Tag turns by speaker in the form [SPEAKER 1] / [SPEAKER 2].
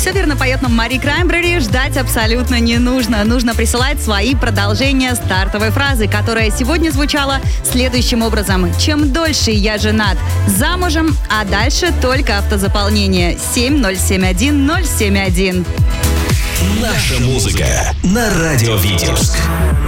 [SPEAKER 1] Все верно поет нам Мари Краймбрери. Ждать абсолютно не нужно. Нужно присылать свои продолжения стартовой фразы, которая сегодня звучала следующим образом. Чем дольше я женат, замужем, а дальше только автозаполнение. 7071071.
[SPEAKER 2] Наша музыка на радио Витебск.